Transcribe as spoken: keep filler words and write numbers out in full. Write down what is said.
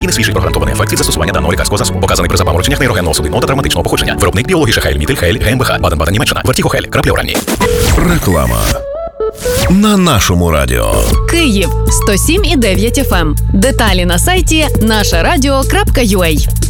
І не свіжий програнтований ефект від застосування даного лікарського засобу. Показаний при запамороченнях нейрогенного судинного та травматичного походження. Виробник біології Шахель, Мітель, Хель, ГМБХ, Баден-Баден, Німеччина. Вертіго Хель, краплі оранні. Реклама на нашому радіо. Київ сто сім і дев'ять еф ем. Деталі на сайті наша радіо крапка ю а.